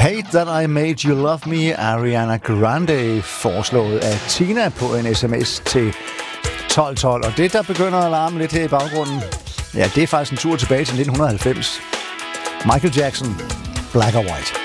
Hate That I Made You Love Me, Ariana Grande, foreslået af Tina på en sms til 1212. Og det, der begynder at larme lidt her i baggrunden, ja, det er faktisk en tur tilbage til 1990. Michael Jackson, Black or White.